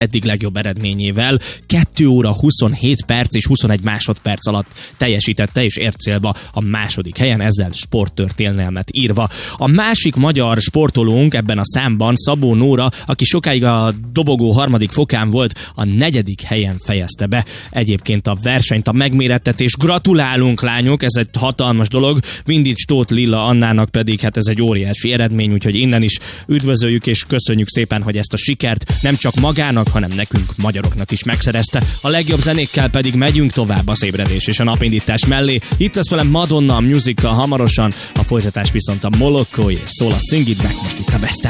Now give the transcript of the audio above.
eddig legjobb eredményével 2 óra 27 perc és 21 másodperc alatt teljesítette, és ért célba a második helyen, ezzel sporttörténelmet írva. A másik magyar sportolónk ebben a számban Szabó Nóra, aki sokáig a dobogó harmadik fokán volt, a 4. helyen fejezte be egyébként a versenyt, a megmérettetést. Gratulálunk, lányok, ez egy hatalmas dolog. Vindics Tóth Lilla Annának pedig hát ez egy óriási eredmény, úgyhogy innen is üdvözöljük és köszönjük szépen, hogy ezt a sikert nem csak magának, hanem nekünk, magyaroknak is megszerezte. A legjobb zenékkel pedig megyünk tovább a ébredés és a napindítás mellé. Itt lesz velem Madonna, a musical hamarosan, a folytatás viszont a Molokko és szól a Sing It Back, most itt a Best